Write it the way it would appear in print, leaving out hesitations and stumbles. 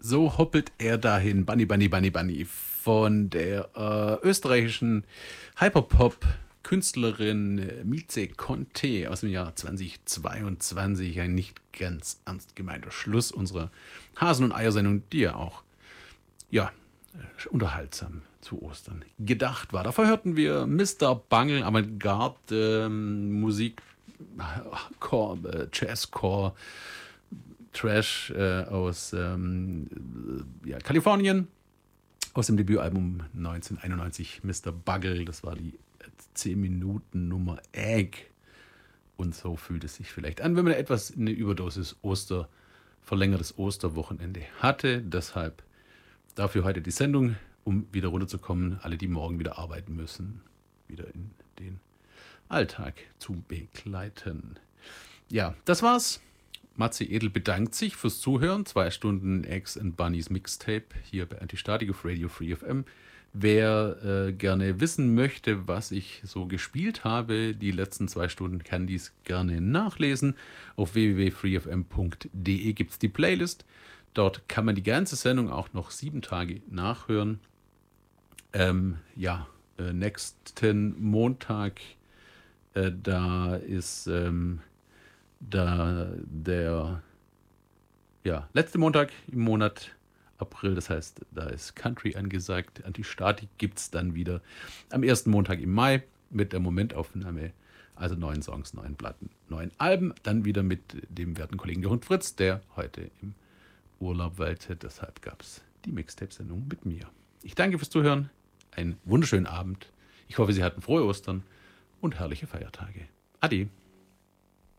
So hoppelt er dahin, Bunny, Bunny, Bunny, Bunny, von der österreichischen Hyperpop-Künstlerin Mieze Conte aus dem Jahr 2022. Ein nicht ganz ernst gemeinter Schluss unserer Hasen- und Eiersendung, die ja auch unterhaltsam zu Ostern gedacht war. Davor hörten wir Mr. Bungle, Avantgarde, Musik, Core, Jazzcore, Trash aus Kalifornien, aus dem Debütalbum 1991, Mr. Bungle. Das war die 10-Minuten-Nummer Egg. Und so fühlt es sich vielleicht an, wenn man eine Überdosis verlängertes Osterwochenende hatte. Deshalb dafür heute die Sendung, um wieder runterzukommen, alle, die morgen wieder arbeiten müssen, wieder in den Alltag zu begleiten. Ja, das war's. Matze Edel bedankt sich fürs Zuhören. 2 Stunden Eggs and Bunnies Mixtape hier bei Antistatik auf Radio Free FM. Wer gerne wissen möchte, was ich so gespielt habe, die letzten 2 Stunden, kann dies gerne nachlesen. Auf www.freefm.de gibt es die Playlist. Dort kann man die ganze Sendung auch noch 7 Tage nachhören. Nächsten Montag, da ist der letzte Montag im Monat April, das heißt, da ist Country angesagt. Antistatik gibt es dann wieder am ersten Montag im Mai mit der Momentaufnahme, also 9 Songs, 9 Platten, 9 Alben, dann wieder mit dem werten Kollegen Jochen Fritz, der heute im Urlaub weilte. Deshalb gab es die Mixtape-Sendung mit mir. Ich danke fürs Zuhören, einen wunderschönen Abend. Ich hoffe, Sie hatten frohe Ostern und herrliche Feiertage. Ade.